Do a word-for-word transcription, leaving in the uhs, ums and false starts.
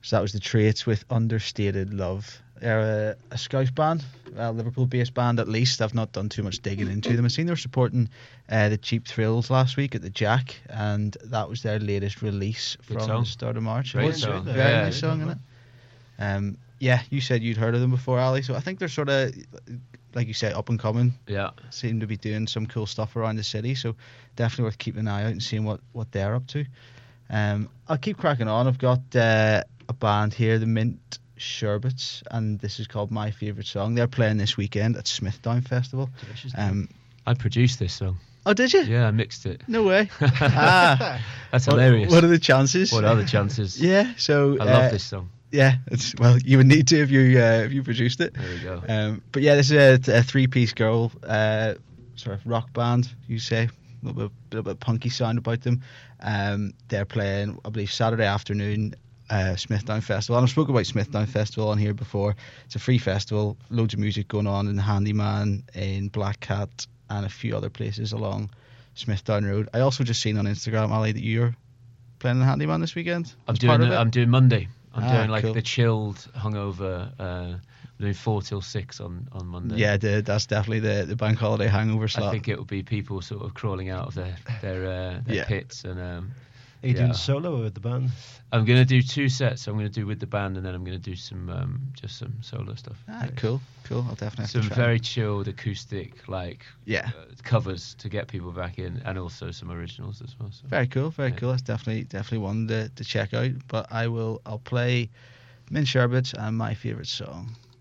So that was the Traits with Understated Love. They're a, a Scouse band, a Liverpool-based band at least. I've not done too much digging into them. I've seen they were supporting uh, the Cheap Thrills last week at the Jack, and that was their latest release Good from song. the start of March. Great It was song. Very Yeah. nice song, isn't it? Um, yeah, you said you'd heard of them before, Ali, so I think they're sort of, like you say, up and coming. Yeah. Seem to be doing some cool stuff around the city, so definitely worth keeping an eye out and seeing what, what they're up to. Um, I'll keep cracking on. I've got uh, a band here, the Mint Sherbets, and this is called My Favourite Song. They're playing this weekend at Smithdown Festival. Um, I produced this song. oh, did you? Yeah, I mixed it. No way. ah, That's what, hilarious. What are the chances? What are the chances? Yeah, so I love uh, this song. Yeah, it's well, you would need to if you uh, if you produced it. There we go. Um, but yeah, this is a, a three-piece girl uh, sort of rock band. You say a little bit, little bit punky sound about them. Um, they're playing, I believe, Saturday afternoon. Uh, Smithdown Festival. And I've spoken about Smithdown Festival on here before. It's a free festival, loads of music going on in the Handyman, in Black Cat, and a few other places along Smithdown Road. I also just seen on Instagram, Ali, that you're playing the Handyman this weekend. I'm as part doing. of The, it. I'm doing Monday. I'm Ah, doing like cool. the chilled, hungover. Uh, I'm doing four till six on, on Monday. Yeah, the, that's definitely the, the bank holiday hangover slot. I think it will be people sort of crawling out of their their, uh, their Yeah. pits and. Um, Are you yeah. doing solo or with the band? I'm gonna do two sets. I'm gonna do with the band, and then I'm gonna do some um, just some solo stuff. Ah, cool, cool. I'll definitely have Some to try. very chilled acoustic like Yeah. uh, covers to get people back in, and also some originals as well. So. Very cool, very Yeah. cool. That's definitely definitely one to, to check out. But I will I'll play Mint Sherbets and My Favourite Song.